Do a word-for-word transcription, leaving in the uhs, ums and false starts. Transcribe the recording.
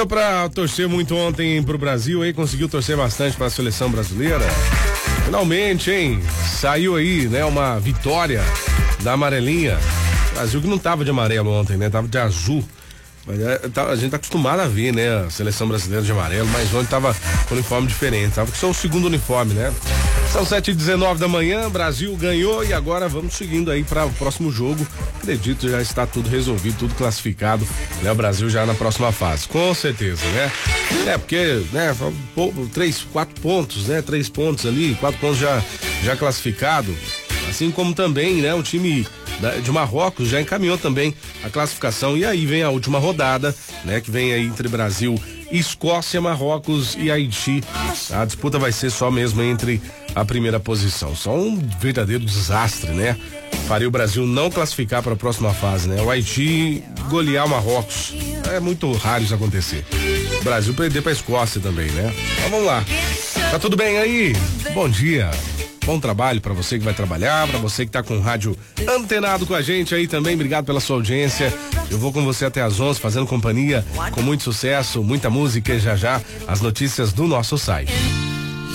Pra torcer muito ontem pro Brasil, aí conseguiu torcer bastante pra seleção brasileira. Finalmente, hein? Saiu aí, né, uma vitória da amarelinha. Brasil que não tava de amarelo ontem, né? Tava de azul. Mas é, tá, a gente tá acostumado a ver, né? A seleção brasileira de amarelo, mas ontem tava com uniforme diferente. Tava com só o segundo uniforme, né? São sete e dezenove da manhã, Brasil ganhou e agora vamos seguindo aí para o próximo jogo. Acredito já está tudo resolvido, tudo classificado, né? O Brasil já na próxima fase, com certeza, né? É, porque, né, três, quatro pontos, né? Três pontos ali, quatro pontos já, já classificado. Assim como também, né, o time de Marrocos já encaminhou também a classificação. E aí vem a última rodada, né, que vem aí entre Brasil, Escócia, Marrocos e Haiti. A disputa vai ser só mesmo entre a primeira posição. Só um verdadeiro desastre, né? Faria o Brasil não classificar para a próxima fase, né? O Haiti golear o Marrocos. É muito raro isso acontecer. O Brasil perder para a Escócia também, né? Então vamos lá. Tá tudo bem aí? Bom dia. Bom trabalho para você que vai trabalhar, para você que tá com o rádio antenado com a gente aí também. Obrigado pela sua audiência. Eu vou com você até às onze, fazendo companhia, com muito sucesso, muita música e já já as notícias do nosso site.